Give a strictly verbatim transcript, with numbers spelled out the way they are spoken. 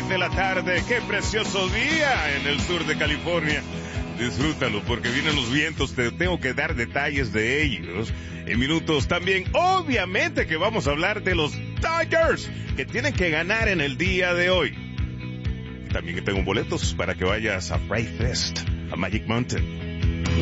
tres de la tarde. ¡Qué precioso día en el sur de California! Disfrútalo porque vienen los vientos, te tengo que dar detalles de ellos en minutos. También, obviamente que vamos a hablar de los Dodgers, que tienen que ganar en el día de hoy. También tengo boletos para que vayas a Fright Fest, a Magic Mountain.